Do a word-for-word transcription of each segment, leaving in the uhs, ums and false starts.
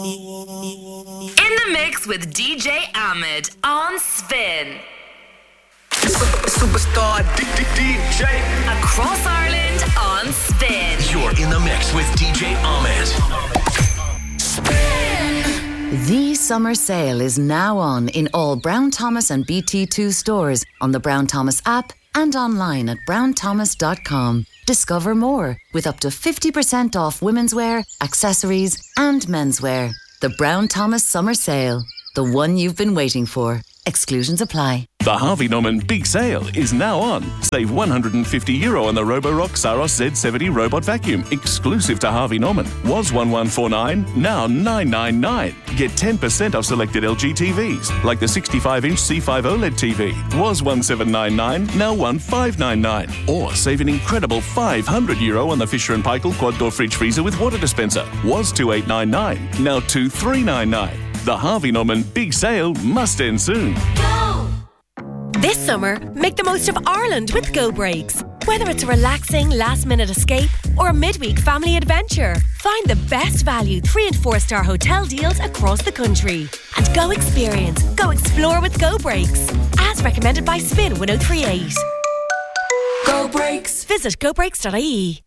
In the mix with D J Ahmed on Spin. Superstar D J across Ireland on Spin. You're in the mix with D J Ahmed. Spin. The summer sale is now on in all Brown Thomas and B T two stores, on the Brown Thomas app and online at brown thomas dot com. Discover more with up to fifty percent off women's wear, accessories and menswear. The Brown Thomas Summer Sale. The one you've been waiting for. Exclusions apply. The Harvey Norman Big Sale is now on. Save one hundred fifty euro on the Roborock Saros Z seventy robot vacuum, exclusive to Harvey Norman. Was one one four nine, now nine nine nine. Get ten percent off selected L G T Vs, like the sixty-five inch C five OLED T V. Was one seven nine nine, now one five nine nine. Or save an incredible five hundred euro on the Fisher and Paykel quad door fridge freezer with water dispenser. Was two eight nine nine, now two three nine nine. The Harvey Norman Big Sale must end soon. Go! This summer, make the most of Ireland with Go Breaks. Whether it's a relaxing last-minute escape or a midweek family adventure, find the best value three and four star hotel deals across the country. And go experience, go explore with Go Breaks. As recommended by Spin one oh three eight. Go Breaks. Visit go breaks dot I E.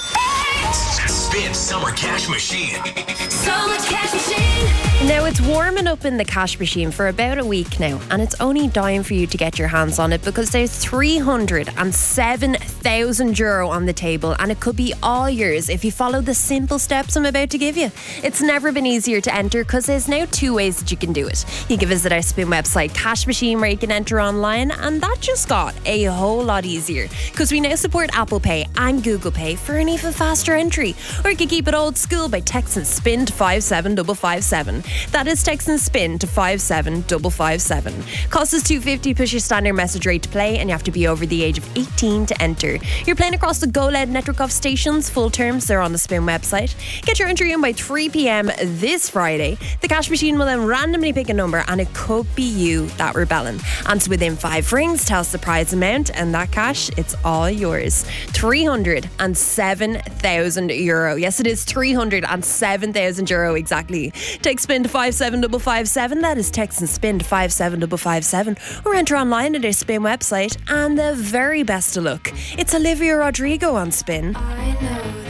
Spin Summer Cash Machine. Summer Cash Machine. Now, it's warming up in the cash machine for about a week now, and it's only dying for you to get your hands on it because there's three hundred seven thousand euro on the table, and it could be all yours if you follow the simple steps I'm about to give you. It's never been easier to enter because there's now two ways that you can do it. You can visit our Spin website, Cash Machine, where you can enter online, and that just got a whole lot easier because we now support Apple Pay and Google Pay for an even faster entry. Or you can keep it old school by texting SPIN to five seven five five seven. That is texting SPIN to five seven five five seven. Cost is two dollars fifty plus your standard message rate to play, and you have to be over the age of eighteen to enter. You're playing across the Go L E D network of stations. Full terms, they're on the Spin website. Get your entry in by three p.m. this Friday. The cash machine will then randomly pick a number, and it could be you that rebelling. Answer within five rings, tell us the prize amount, and that cash, it's all yours. three hundred seven thousand euro. Yes, it is three hundred seven thousand euro exactly. Text SPIN to five seven five five seven. That is text and SPIN to five seven five five seven. Or enter online at our Spin website. And the very best of luck, it's Olivia Rodrigo on Spin. I know